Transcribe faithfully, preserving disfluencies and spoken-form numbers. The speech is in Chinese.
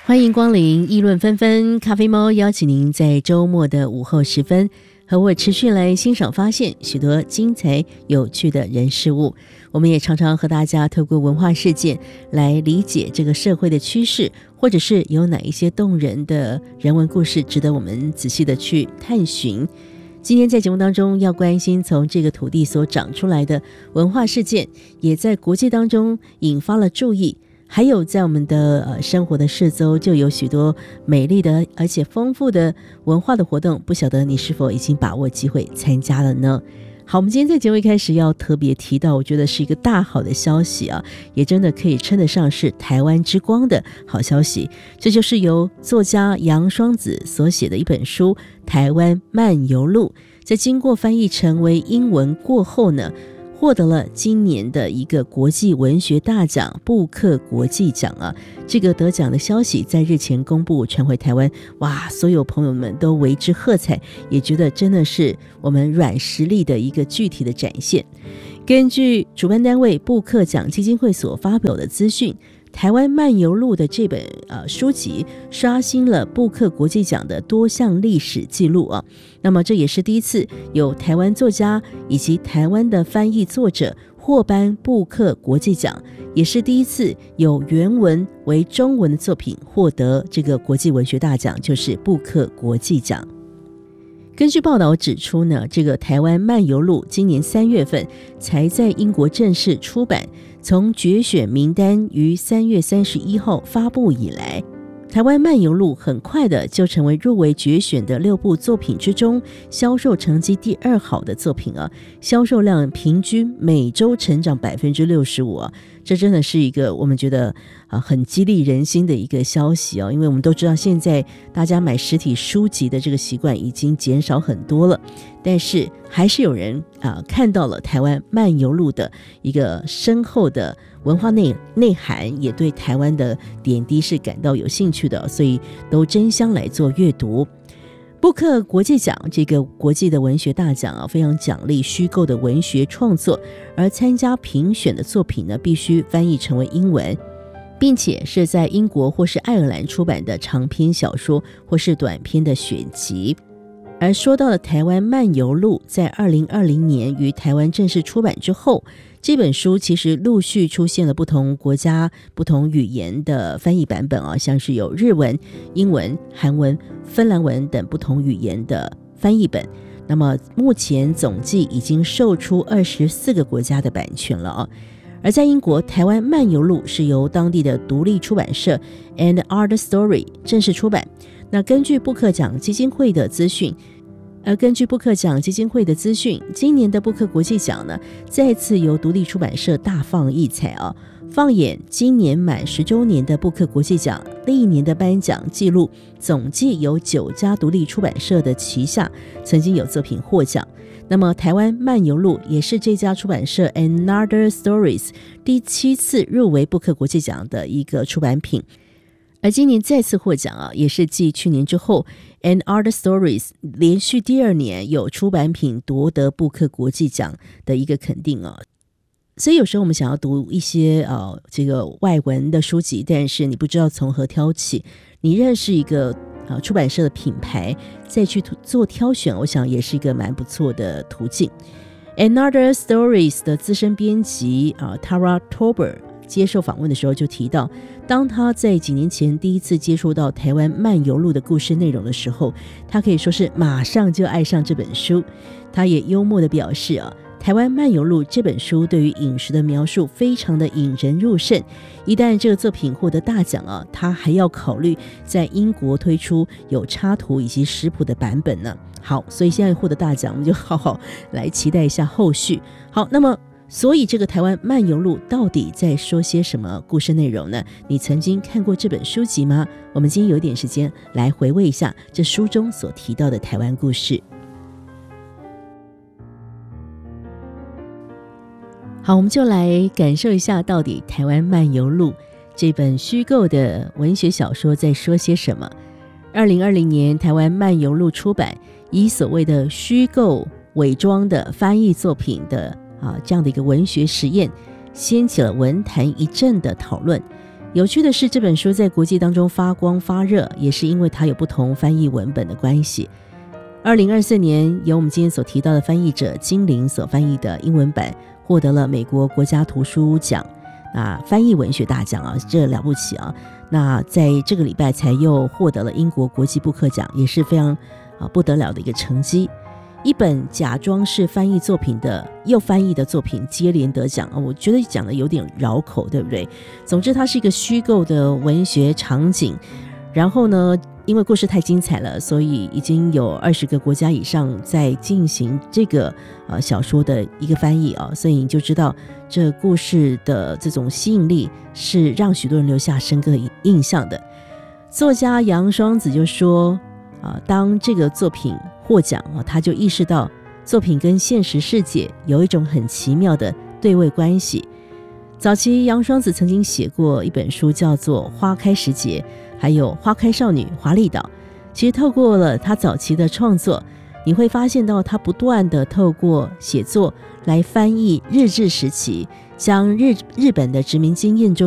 欢迎光临议论纷纷，咖啡猫邀请您在周末的午后时分和我持续来欣赏发现许多精彩有趣的人事物。我们也常常和大家透过文化事件来理解这个社会的趋势，或者是有哪一些动人的人文故事值得我们仔细的去探寻。今天在节目当中要关心从这个土地所长出来的文化事件，也在国际当中引发了注意，还有在我们的呃生活的四周就有许多美丽的而且丰富的文化的活动，不晓得你是否已经把握机会参加了呢？好，我们今天在节目一开始要特别提到，我觉得是一个大好的消息啊，也真的可以称得上是台湾之光的好消息。这就是由作家杨双子所写的一本书《台湾漫游录》，在经过翻译成为英文过后呢，获得了今年的一个国际文学大奖布克国际奖啊！这个得奖的消息在日前公布传回台湾，哇，所有朋友们都为之喝彩，也觉得真的是我们软实力的一个具体的展现。根据主办单位布克奖基金会所发表的资讯，台湾漫游录的这本呃书籍刷新了布克国际奖的多项历史记录啊。那么这也是第一次有台湾作家以及台湾的翻译作者获颁布克国际奖，也是第一次有原文为中文的作品获得这个国际文学大奖，就是布克国际奖。根据报道指出呢，这个台湾漫游录今年三月份才在英国正式出版，从决选名单于三月三十一号发布以来，台湾漫游录很快的就成为入围决选的六部作品之中销售成绩第二好的作品啊，销售量平均每周成长百分之六十五啊，这真的是一个我们觉得啊很激励人心的一个消息哦，因为我们都知道现在大家买实体书籍的这个习惯已经减少很多了，但是还是有人啊看到了台湾漫游录的一个深厚的文化内内涵，也对台湾的点滴是感到有兴趣的，所以都争相来做阅读。布克国际奖这个国际的文学大奖啊，非常奖励虚构的文学创作，而参加评选的作品呢，必须翻译成为英文，并且是在英国或是爱尔兰出版的长篇小说或是短篇的选集。而说到了台湾漫游录，在二零二零年于台湾正式出版之后，这本书其实陆续出现了不同国家不同语言的翻译版本啊，像是有日文、英文、韩文、芬兰文等不同语言的翻译本。那么目前总计已经售出二十四个国家的版权了啊。而在英国，台湾漫游录是由当地的独立出版社 And Art Story 正式出版。那根据布克奖基金会的资讯，而根据布克奖基金会的资讯，今年的布克国际奖呢，再次由独立出版社大放异彩啊！放眼今年满十周年的布克国际奖，历年的颁奖记录，总计有九家独立出版社的旗下曾经有作品获奖。那么台湾漫游录也是这家出版社 Another Stories 第七次入围布克国际奖的一个出版品。而今年再次获奖啊，也是继去年之后 And Art Stories 连续第二年有出版品夺得布克国际奖的一个肯定啊。所以有时候我们想要读一些呃这个外文的书籍，但是你不知道从何挑起，你认识一个呃出版社的品牌再去做挑选，我想也是一个蛮不错的途径。Another Stories 的资深编辑啊 Tara Tober接受访问的时候就提到，当他在几年前第一次接触到台湾漫游录的故事内容的时候，他可以说是马上就爱上这本书。他也幽默地表示啊，台湾漫游录这本书对于饮食的描述非常的引人入胜，一旦这个作品获得大奖啊，他还要考虑在英国推出有插图以及食谱的版本呢。好，所以现在获得大奖，我们就好好来期待一下后续。好，那么所以这个台湾漫游录到底在说些什么故事内容呢？你曾经看过这本书籍吗？我们今天有点时间来回味一下这书中所提到的台湾故事。好，我们就来感受一下到底台湾漫游录这本虚构的文学小说在说些什么。二零二零年台湾漫游录出版，以所谓的虚构伪装的翻译作品的啊，这样的一个文学实验，掀起了文坛一阵的讨论。 有趣的是，这本书在国际当中发光发热，也是因为它有不同翻译文本的关系。二零二四年，由我们今天所提到的翻译者金玲所翻译的英文版，获得了美国国家图书奖啊翻译文学大奖啊，这了不起啊！那在这个礼拜才又获得了英国国际布克奖，也是非常啊不得了的一个成绩。一本假装是翻译作品的又翻译的作品接连得奖，我觉得讲的有点绕口，对不对？总之它是一个虚构的文学场景，然后呢因为故事太精彩了，所以已经有二十个国家以上在进行这个呃小说的一个翻译啊，所以你就知道这故事的这种吸引力是让许多人留下深刻印象的。作家杨双子就说啊，当这个作品获奖啊，他就意识到作品跟现实世界有一种很奇妙的对位关系。早期杨双子曾经写过一本书叫做《花开时节》，还有《花开少女华丽岛》。其实透过了他早期的创作，你会发现到他不断的透过写作来翻译日治时期，将日日本的殖民经验中